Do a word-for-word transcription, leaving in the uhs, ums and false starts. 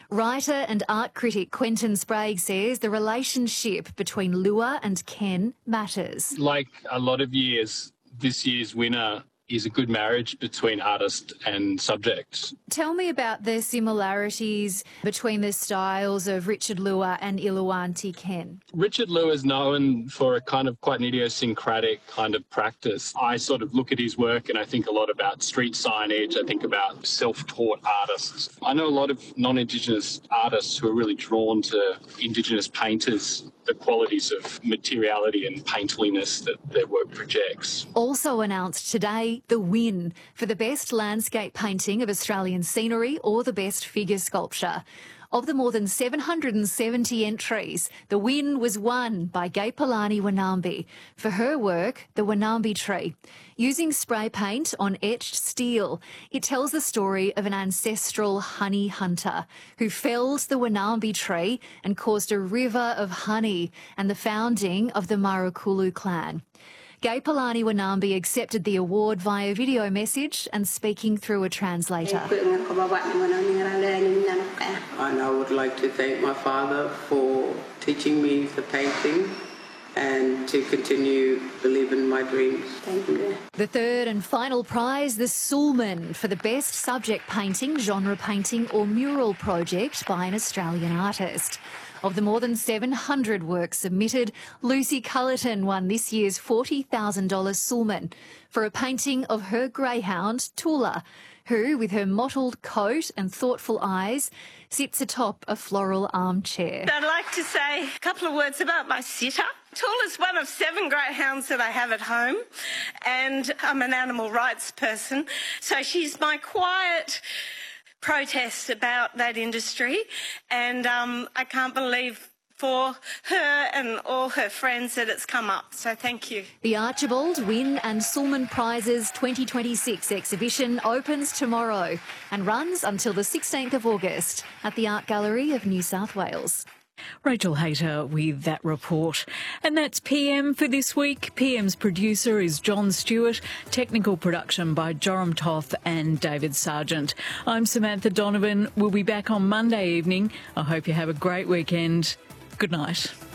Writer and art critic Quentin Sprague says the relationship between Lua and Ken matters. Like a lot of years, this year's winner is a good marriage between artist and subject. Tell me about the similarities between the styles of Richard Lua and Iluanti Ken. Richard Lua is known for a kind of quite an idiosyncratic kind of practice. I sort of look at his work and I think a lot about street signage. I think about self-taught artists. I know a lot of non-Indigenous artists who are really drawn to Indigenous painters, the qualities of materiality and painterliness that their work projects. Also announced today, the win for the best landscape painting of Australian scenery or the best figure sculpture. Of the more than seven hundred seventy entries, the win was won by Gaipalani Wanambi for her work, The Wanambi Tree. Using spray paint on etched steel, it tells the story of an ancestral honey hunter who felled the Wanambi tree and caused a river of honey and the founding of the Marukulu clan. Gaipalani Wanambi accepted the award via video message and speaking through a translator. And I would like to thank my father for teaching me the painting and to continue believing my dreams. Thank you. The third and final prize, the Sulman, for the best subject painting, genre painting or mural project by an Australian artist. Of the more than seven hundred works submitted, Lucy Cullerton won this year's forty thousand dollars Sulman for a painting of her greyhound, Tula, who, with her mottled coat and thoughtful eyes, sits atop a floral armchair. I'd like to say a couple of words about my sitter. Tula's one of seven greyhounds that I have at home, and I'm an animal rights person, so she's my quiet protest about that industry, and um, I can't believe for her and all her friends that it's come up, so thank you. The Archibald, Wynne and Sulman Prizes twenty twenty-six exhibition opens tomorrow and runs until the sixteenth of August at the Art Gallery of New South Wales. Rachel Hayter with that report. And that's P M for this week. P M's producer is John Stewart. Technical production by Joram Toth and David Sargent. I'm Samantha Donovan. We'll be back on Monday evening. I hope you have a great weekend. Good night.